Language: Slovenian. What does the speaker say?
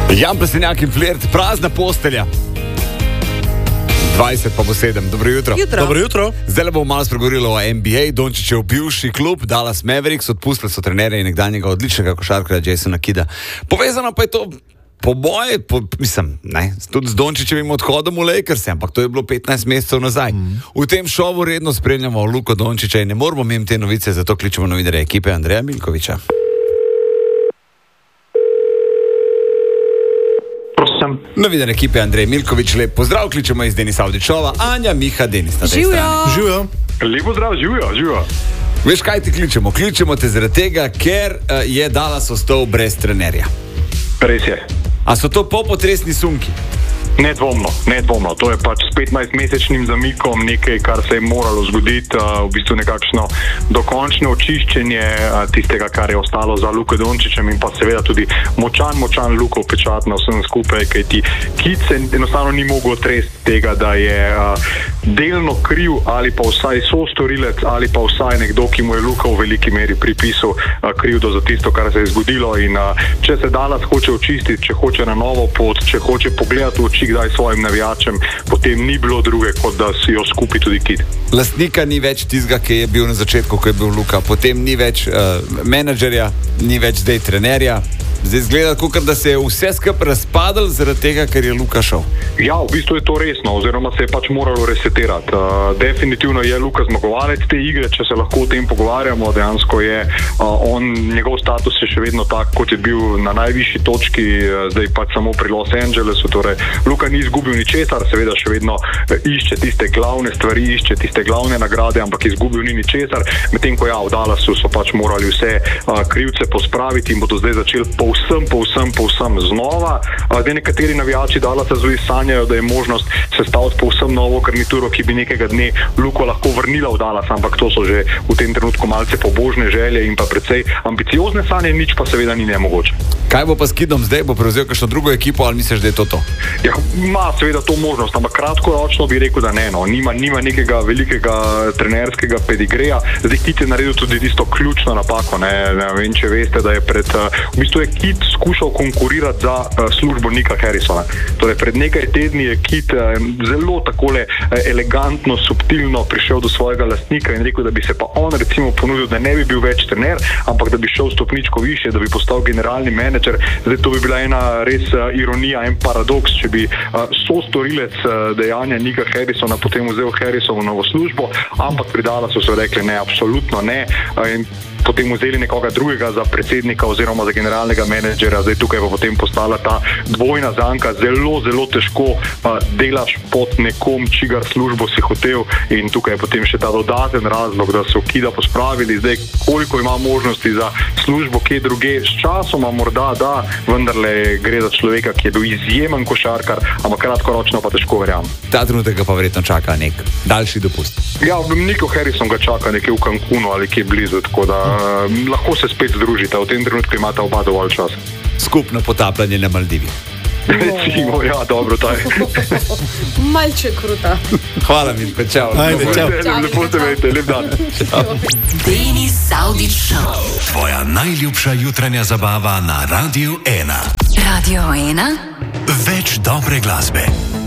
Jan Plestenjak in Flirt, prazna postelja. 20 pa bo 7. Dobro jutro. Dobro jutro. Zdaj bomo malo spregovorili o NBA. Dončićev bivši klub Dallas Mavericks, odpustili so trenerja in nekdanjega odličnega košarkarja Jasona Kidda. Povezano pa je to tudi z Dončićevim odhodom v Lakers, ampak to je bilo 15 mesecev nazaj. V tem šovu redno spremljamo Luko Dončića in ne moramo mimo te novice, zato kličemo novinarja ekipe Andreja Milkovića. Novinar ekipe Andrej Milković, lep pozdrav, kličemo iz Denis Avdićova, Anja, Miha, Denis na tej strani. Živijo. Lepo zdrav, živijo. Veš, kaj ti kličemo? Kličemo te zaradi tega, ker je Dallas ostal brez trenerja. Res je. A so to popotresni sunki? Nedvomno. To je pač s 15-mesečnim zamikom nekaj, kar se je moralo zgoditi, v bistvu nekakšno dokončno očiščenje tistega, kar je ostalo za Luko Dončićem in pa seveda tudi močan Lukov pečat na vsem skupaj, kajti Kid se enostavno ni mogel otresti tega, da je delno kriv ali pa vsaj sostorilec ali pa vsaj nekdo, ki mu je Luka v veliki meri pripisal krivdo za tisto, kar se je zgodilo in če se Dallas hoče očistiti, če hoče na novo pot, če hoče pogledati v oči kdaj svojim navijačem, potem ni bilo druge, kot da si jo skupi tudi Kid. Lastnika ni več tizga, ki je bil na začetku, ko je bil Luka, potem ni več menedžerja, ni več zdaj trenerja. Zdaj izgleda, kot da se je vse skupaj razpadlo zaradi tega, ker je Luka šel. Ja, v bistvu je to resno, oziroma se je pač moralo resetirati. Definitivno je Luka zmagovalec te igre, če se lahko o tem pogovarjamo. Dejansko je njegov status je še vedno tak, kot je bil na najvišji točki, zdaj pač samo pri Los Angelesu. Torej, Luka ni izgubil ničesar, seveda še vedno išče tiste glavne stvari, išče tiste glavne nagrade, ampak izgubil ni ničesar. Medtem ko v Dallasu so pač morali vse krivce pospraviti in bodo zdaj začeli povsem znova. Zdaj nekateri navijači Dallasa zdaj sanjajo, da je možnost sestaviti povsem novo garnituro, ki bi nekega dne Luko lahko vrnila v Dallas, ampak to so že v tem trenutku malce pobožne želje in pa precej ambiciozne sanje, nič pa seveda ni nemogoče. Kaj bo pa s Kidom zdaj? Bo prevzel kakšno drugo ekipo ali misliš, da je to? Ja, ima seveda to možnost, ampak kratkoročno bi rekel, da ne. Nima nekega velikega trenerskega pedigreja. Zdaj Kid je naredil tudi tisto ključno napako. Ne vem, če veste, da je v bistvu je Kid skušal konkurirati za službo Nika Harrisona. Torej, pred nekaj tedni je Kid zelo takole elegantno, subtilno prišel do svojega lastnika in rekel, da bi se pa on recimo ponudil, da ne bi bil več trener, ampak da bi šel stopničko više, da bi postal generalni menedžer. Zdaj to bi bila ena res ironija, en paradoks, če bi sostorilec dejanja Nika Harrisona potem vzel Harrisovo novo službo, ampak pri Dallasu so rekli ne, absolutno ne. In potem vzeli nekoga drugega za predsednika oziroma za generalnega menedžera. Zdaj tukaj pa potem postala ta dvojna zanka. Zelo težko delaš pod nekom, čigar službo si hotel in tukaj je potem še ta dodaten razlog, da so Kida pospravili. Zdaj, koliko ima možnosti za službo kje druge, s časoma morda da, vendarle gre za človeka, ki je bil izjemen košarkar, ampak kratkoročno pa težko verjamem. Ta trenutek pa verjetno čaka nek daljši dopust. Ja, Niko Harrison ga čaka nekje v Cancunu ali kje blizu, tako da lahko se spet združita. V tem trenutku imata oba dovolj časa. Skupno potapljanje na Maldivih. Recimo, ja, dobro, taj. Malče kruta. Hvala, Milko, čau. Ajde, čau. Lepo se vejte, lep dan. Denis Avdić Show. Tvoja najljubša jutranja zabava na Radiu 1. Radio 1. Več dobre glasbe.